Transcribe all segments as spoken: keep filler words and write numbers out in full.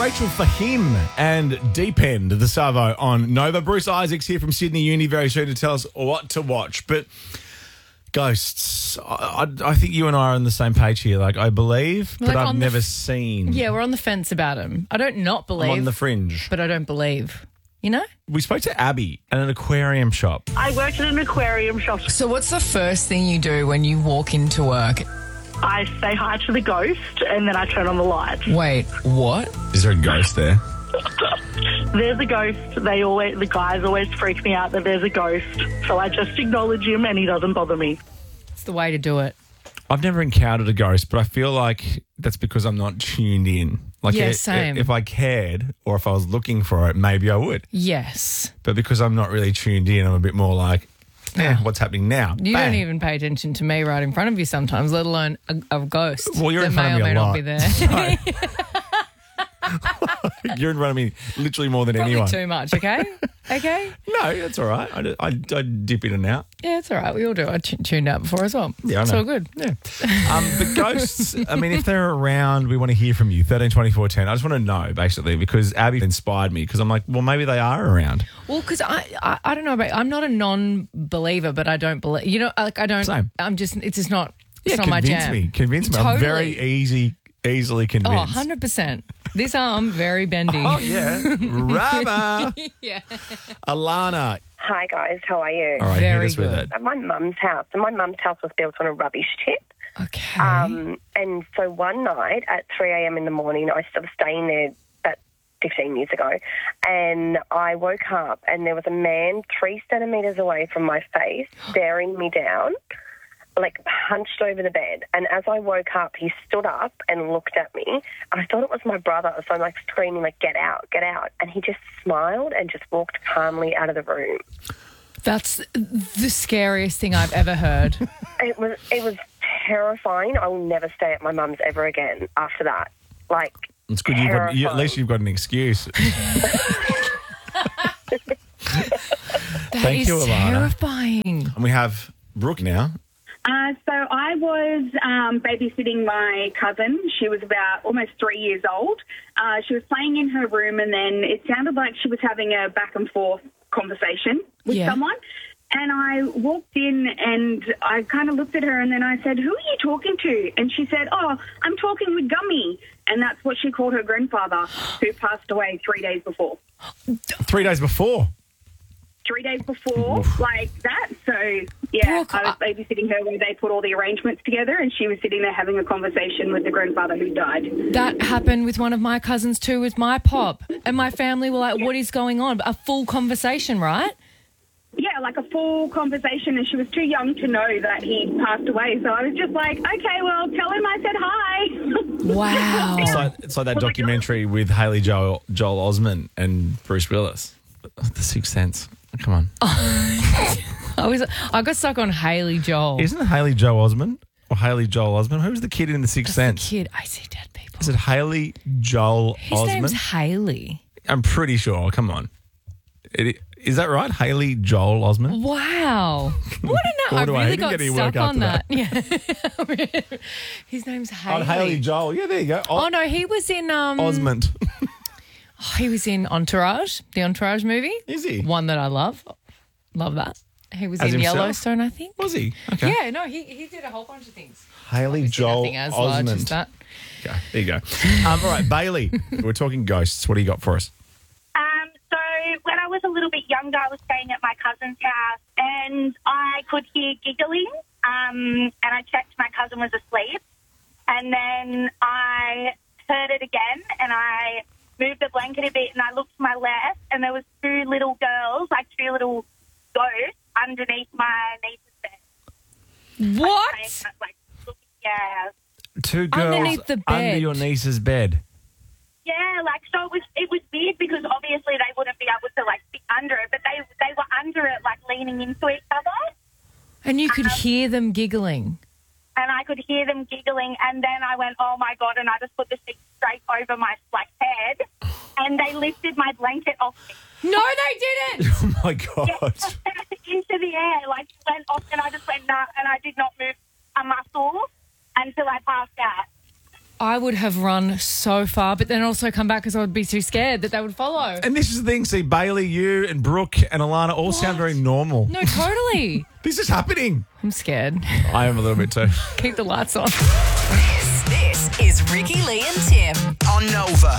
Rachel Fahim and Deep End, the Savo on Nova. Bruce Isaacs here from Sydney Uni very soon to tell us what to watch. But ghosts, I, I, I think you and I are on the same page here. Like, I believe, Like but I've on the never f- seen. Yeah, we're on the fence about him. I don't not I'm believe, on the fringe. but I don't believe. You know? We spoke to Abby at an aquarium shop. I worked at an aquarium shop. So what's the first thing you do when you walk into work? I say hi to the ghost and then I turn on the lights. Wait, what? Is there a ghost there? There's a ghost. They always, the guys always freak me out that there's a ghost. So I just acknowledge him and he doesn't bother me. It's the way to do it. I've never encountered a ghost, but I feel like that's because I'm not tuned in. Like, Yeah, i- same. if I cared or if I was looking for it, maybe I would. Yes. But because I'm not really tuned in, I'm a bit more like, eh, what's happening now? You Bang. don't even pay attention to me right in front of you sometimes, let alone a, a ghost. Well, you're that in front may of me or may a not lot. be there. You're in front of me literally more than Probably anyone. too much, okay? Okay? No, that's all right. I, I, I dip in and out. Yeah, it's all right. We all do. I t- tuned out before as well. Yeah, I It's know. all good. Yeah. Um, but ghosts, I mean, if they're around, we want to hear from you. thirteen twenty-four ten. I just want to know, basically, because Abby inspired me because I'm like, well, maybe they are around. Well, because I, I, I don't know about. I'm not a non-believer, but I don't believe. You know, like I don't. Same. I'm just. It's just not. Yeah, It's not my convince jam. me. Convince me. I'm very Totally. easy, easily Oh, convinced. one hundred percent. This arm very bendy. Oh, yeah. Rubber. Yeah. Alana. Hi guys, how are you? All right, Very hit us with good. it. At my mum's house, and my mum's house was built on a rubbish tip. Okay. Um, and so one night at three a.m. in the morning, I was staying there about fifteen years ago, and I woke up and there was a man three centimetres away from my face staring me down, like hunched over the bed. And as I woke up, he stood up and looked at me, and I thought it was my brother, so I'm like screaming, like, get out, get out. And he just smiled and just walked calmly out of the room. That's the scariest thing I've ever heard. It was it was terrifying. I will never stay at my mum's ever again after that. Like, It's good. You've got, you, at terrifying. least you've got an excuse. That Thank is you, Alana. terrifying. And we have Brooke now. Uh, so I was um, babysitting my cousin. She was about almost three years old. Uh, she was playing in her room, and then it sounded like she was having a back and forth conversation with Yeah. someone. And I walked in and I kind of looked at her and then I said, who are you talking to? And she said, oh, I'm talking with Gummy. And that's what she called her grandfather, who passed away three days before. Three days before. Three days before, like that. So, yeah, Brooke, I was babysitting her when they put all the arrangements together, and she was sitting there having a conversation with the grandfather who died. That happened with one of my cousins too, with my pop. And my family were like, what is going on? A full conversation, right? Yeah, like a full conversation, and she was too young to know that he passed away. So I was just like, okay, well, tell him I said hi. Wow. It's like, it's like that documentary with Haley Joel, Joel Osment and Bruce Willis. The Sixth Sense. Come on. I was I got stuck on Haley Joel. Isn't it Haley Joel Osment or Haley Joel Osment? Who's the kid in The Sixth That's the Sense? kid. I see dead people. Is it Haley Joel His Osment? name's Haley. I'm pretty sure. Come on. It, is that right? Haley Joel Osment? Wow. What a Or I do I really even got get any stuck work on after that. Yeah. His name's Haley. Oh, Haley Joel. Yeah, there you go. Oh no, he was in um Osment. oh, he was in Entourage, the Entourage movie. Is he? One that I love. Love that. He was As in himself? Yellowstone, I think. Was he? Okay. Yeah, no, he he did a whole bunch of things. Haley Obviously Joel nothing as large as Osment. that. Okay, there you go. Um, all right, Bailey. We're talking ghosts. What do you got for us? Um, so when I was a little bit younger, I was staying at my cousin's house and I could hear giggling um, and I checked my cousin was asleep and then I heard it again and I moved the blanket a bit and I looked to my left and there was two little girls, like two little ghosts underneath my niece's bed. What? Like, like, looking, yeah. Two girls Underneath the under bed. your niece's bed. Yeah, like so it was it was weird because obviously they wouldn't be able to like sit under it, but they they were under it like leaning into each other, And you could Um, hear them giggling. and I could hear them giggling, and then I went, oh my god, and I just put the sheet straight over my like head, and they lifted my blanket off me No, they didn't. Oh, my God. into the air, like it went off, and I just went nah, and I did not move a muscle until I passed out. I would have run so far, but then also come back because I would be too scared that they would follow. And this is the thing. See, Bailey, you and Brooke and Alana all sound very normal. No, totally. This is happening. I'm scared. I am a little bit too. Keep the lights on. This, this is Ricky, Lee and Tim on Nova.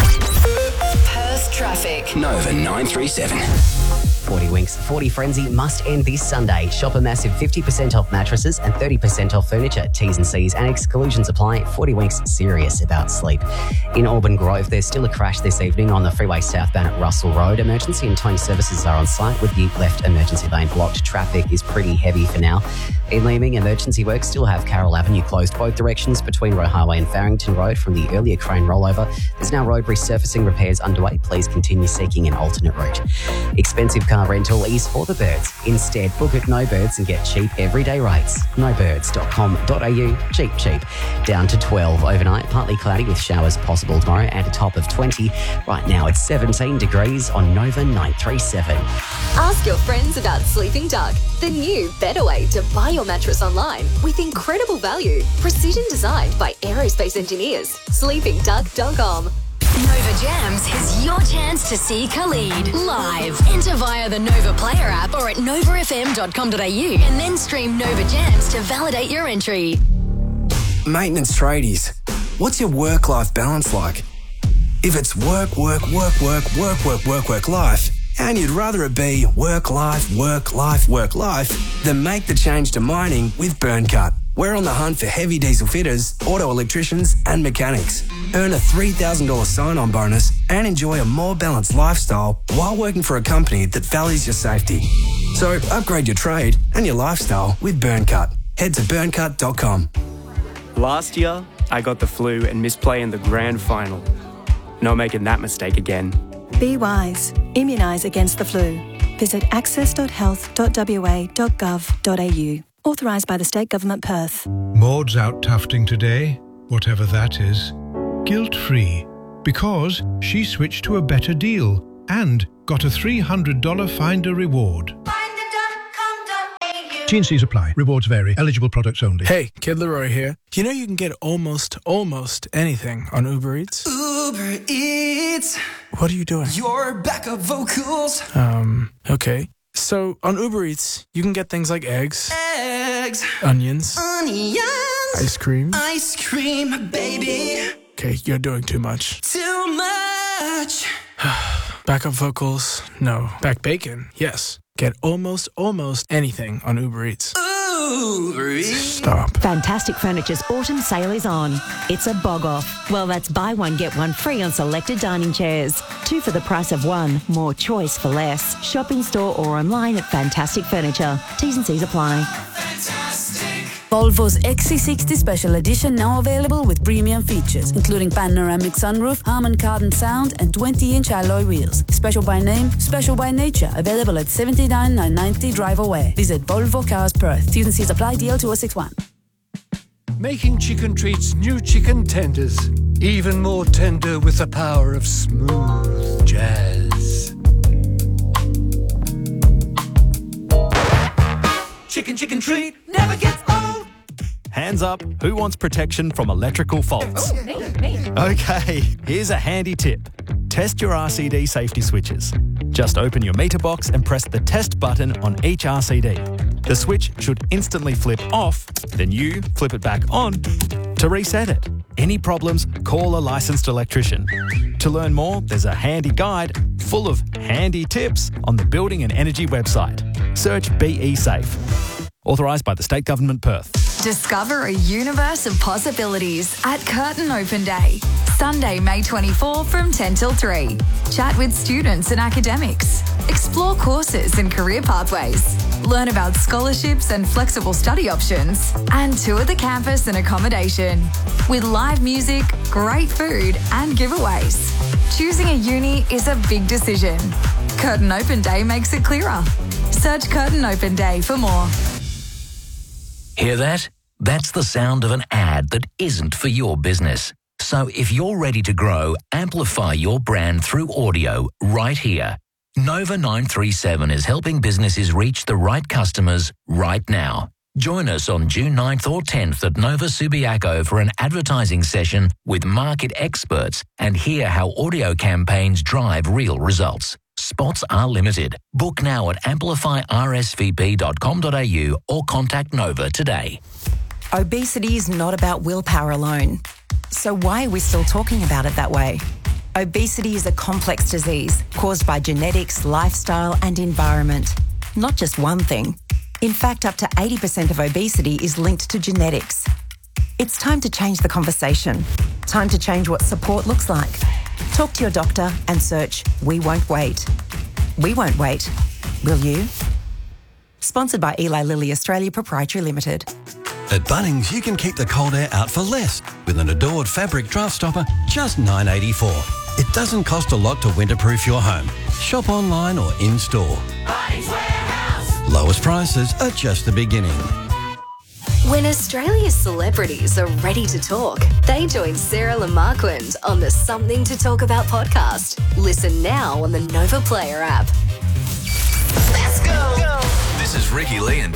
Perth traffic. Nova nine three seven. forty Winks forty Frenzy must end this Sunday. Shop a massive fifty percent off mattresses and thirty percent off furniture. T's and C's and exclusions apply. forty Winks serious about sleep. In Auburn Grove, there's still a crash this evening on the freeway southbound at Russell Road. Emergency and towing services are on site with the left emergency lane blocked. Traffic is pretty heavy for now. In Leeming, emergency works still have Carroll Avenue closed both directions between Roe Highway and Farrington Road from the earlier crane rollover. There's now road resurfacing repairs underway. Please continue seeking an alternate route. Expensive car rental is for the birds. Instead, book at No Birds and get cheap everyday rates. no birds dot com dot a u. Cheap, cheap. Down to twelve overnight. Partly cloudy with showers possible tomorrow and a top of twenty. Right now it's seventeen degrees on Nova nine three seven. Ask your friends about Sleeping Duck, the new, better way to buy your mattress online with incredible value. Precision designed by aerospace engineers. sleeping duck dot com. Nova Jams is your chance to see Khalid live. Enter via the Nova Player app or at nova f m dot com dot a u and then stream Nova Jams to validate your entry. Maintenance tradies, what's your work-life balance like? If it's work, work, work, work, work, work, work, work, life, and you'd rather it be work, life, work, life, work, life, then make the change to mining with BurnCut. We're on the hunt for heavy diesel fitters, auto electricians and mechanics. Earn a three thousand dollars sign-on bonus and enjoy a more balanced lifestyle while working for a company that values your safety. So upgrade your trade and your lifestyle with BurnCut. Head to burn cut dot com. Last year, I got the flu and missed play in the grand final. Not making that mistake again. Be wise. Immunise against the flu. Visit access dot health dot w a dot gov dot a u. Authorised by the State Government Perth. Maud's out tufting today, whatever that is. Guilt-free, because she switched to a better deal and got a three hundred dollars Finder reward. T and C's apply. Rewards vary. Eligible products only. Hey, Kid Leroy here. You know you can get almost, almost anything on Uber Eats? Uber Eats. What are you doing? Your backup vocals. Um, okay. So on Uber Eats, you can get things like eggs, eggs, onions, onions, ice cream, ice cream, baby. Okay, you're doing too much. Too much. Backup vocals, no. Back bacon, yes. Get almost, almost anything on Uber Eats. Uber Eats. Stop. Fantastic Furniture's autumn sale is on. It's a bog off. Well, that's buy one, get one free on selected dining chairs. Two for the price of one. More choice for less. Shop in store or online at Fantastic Furniture. T's and C's apply. Volvo's X C sixty Special Edition now available with premium features, including panoramic sunroof, Harman Kardon sound, and twenty inch alloy wheels. Special by name, special by nature. Available at seventy-nine nine ninety Drive Away. Visit Volvo Cars Perth. T's and C's apply. D L two oh six one. Making Chicken Treats new chicken tenders. Even more tender with the power of smooth jazz. Chicken, chicken treat never gets old. Hands up, who wants protection from electrical faults? Oh, me, me. Okay, here's a handy tip. Test your R C D safety switches. Just open your meter box and press the test button on each R C D. The switch should instantly flip off, then you flip it back on to reset it. Any problems, call a licensed electrician. To learn more, there's a handy guide full of handy tips on the Building and Energy website. Search B E Safe. Authorised by the State Government Perth. Discover a universe of possibilities at Curtin Open Day. Sunday, May twenty-fourth from ten till three. Chat with students and academics. Explore courses and career pathways. Learn about scholarships and flexible study options. And tour the campus and accommodation. With live music, great food and giveaways. Choosing a uni is a big decision. Curtin Open Day makes it clearer. Search Curtin Open Day for more. Hear that? That's the sound of an ad that isn't for your business. So if you're ready to grow, amplify your brand through audio right here. Nova nine three seven is helping businesses reach the right customers right now. Join us on June ninth or tenth at Nova Subiaco for an advertising session with market experts and hear how audio campaigns drive real results. Spots are limited. Book now at amplify r s v p dot com dot a u or contact Nova today. Obesity is not about willpower alone. So why are we still talking about it that way? Obesity is a complex disease caused by genetics, lifestyle and environment. Not just one thing. In fact, up to eighty percent of obesity is linked to genetics. It's time to change the conversation. Time to change what support looks like. Talk to your doctor and search We Won't Wait. We won't wait. Will you? Sponsored by Eli Lilly Australia Proprietary Limited. At Bunnings, you can keep the cold air out for less with an Adored fabric draft stopper, just nine dollars eighty-four. It doesn't cost a lot to winterproof your home. Shop online or in-store. Bunnings Warehouse. Lowest prices are just the beginning. When Australia's celebrities are ready to talk, they join Sarah Lamarquand on the Something to Talk About podcast. Listen now on the Nova Player app. Let's go. This is Ricky Lee and